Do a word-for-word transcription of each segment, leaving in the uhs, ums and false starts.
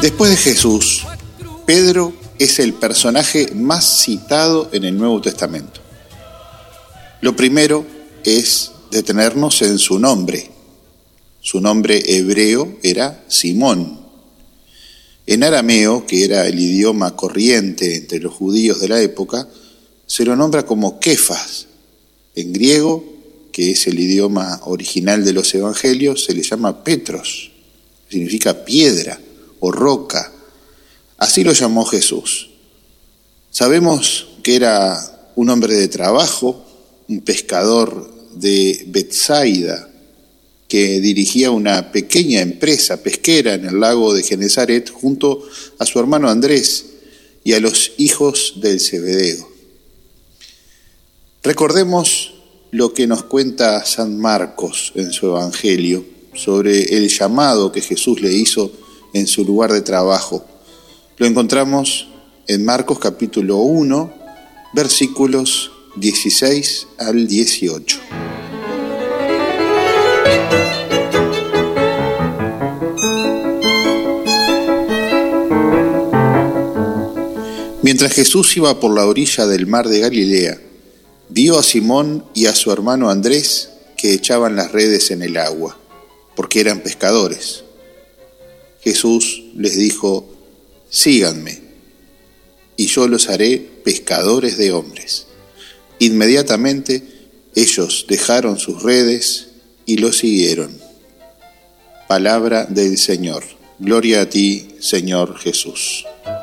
Después de Jesús, Pedro es el personaje más citado en el Nuevo Testamento. Lo primero es detenernos en su nombre. Su nombre hebreo era Simón. En arameo, que era el idioma corriente entre los judíos de la época, se lo nombra como Kefas. En griego, que es el idioma original de los evangelios, se le llama Petros, significa piedra o roca. Así lo llamó Jesús. Sabemos que era un hombre de trabajo, un pescador de Betsaida, que dirigía una pequeña empresa pesquera en el lago de Genesaret junto a su hermano Andrés y a los hijos del Zebedeo. Recordemos lo que nos cuenta San Marcos en su Evangelio sobre el llamado que Jesús le hizo en su lugar de trabajo. Lo encontramos en Marcos capítulo uno, versículos dieciséis al dieciocho. Mientras Jesús iba por la orilla del mar de Galilea, vio a Simón y a su hermano Andrés que echaban las redes en el agua, porque eran pescadores. Jesús les dijo: síganme, y yo los haré pescadores de hombres. Inmediatamente ellos dejaron sus redes y lo siguieron. Palabra del Señor. Gloria a ti, Señor Jesús.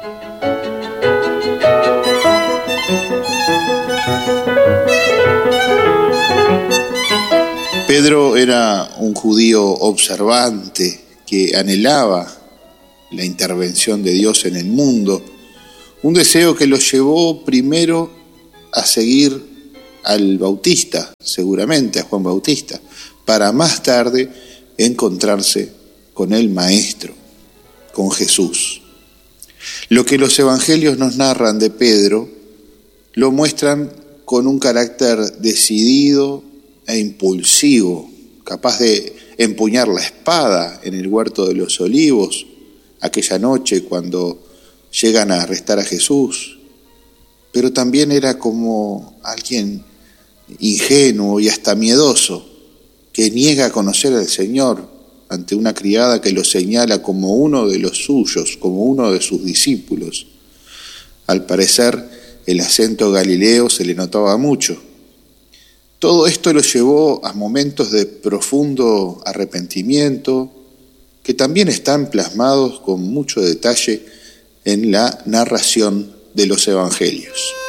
Pedro era un judío observante que anhelaba la intervención de Dios en el mundo, un deseo que lo llevó primero a seguir al Bautista, seguramente a Juan Bautista, para más tarde encontrarse con el Maestro, con Jesús. Lo que los evangelios nos narran de Pedro lo muestran con un carácter decidido e impulsivo, capaz de empuñar la espada en el huerto de los olivos, aquella noche cuando llegan a arrestar a Jesús, pero también era como alguien ingenuo y hasta miedoso, que niega a conocer al Señor ante una criada que lo señala como uno de los suyos, como uno de sus discípulos. Al parecer, el acento galileo se le notaba mucho. Todo esto lo llevó a momentos de profundo arrepentimiento, que también están plasmados con mucho detalle en la narración de los evangelios.